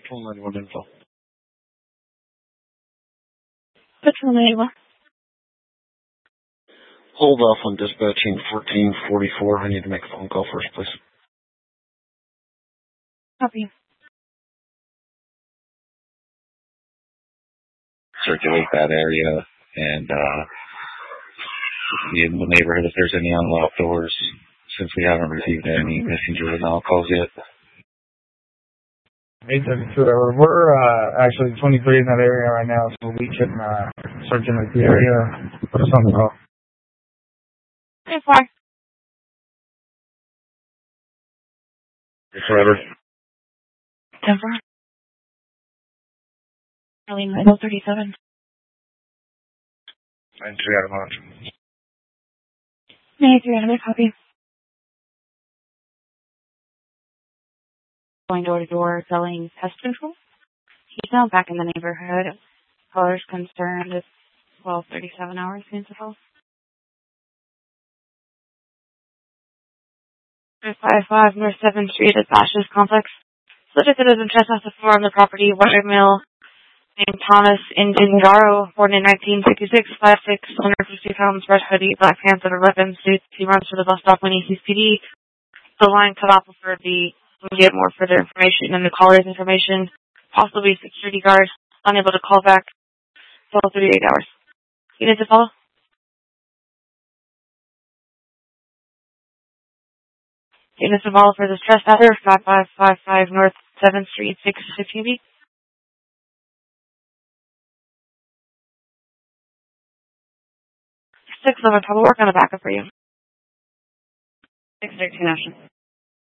Patrol 91 info. Patrol 91. Hold off on dispatching 1444. I need to make a phone call first, please. Copy. Circulate that area and see in the neighborhood if there's any unlocked doors, since we haven't received any missing juvenile calls yet. 872. We're actually 23 in that area right now, so we can circulate the area. Put us on the call. Okay, fine. Forever. Denver. Early 9:37. 93 out of launch. 93 out of copy. Going door to door selling pest control. He's now back in the neighborhood. Caller's concerned it's 12:37 hours since the call. 555 North 7th Street at Bashes Complex. Subject that is in trespass before on the property, white male named Thomas Indingaro, born in 1956, 5'6", 150 pounds, red hoodie, black pants, and a weapon suit. He runs for the bus stop when he sees PD. The line cut off before we get more further information and the caller's information, possibly security guard, unable to call back until 38 hours. You need to follow? You need to follow for this trespasser, 5555 North 7th Street, 615B. 611, I'll work on the backup for you. 613 National.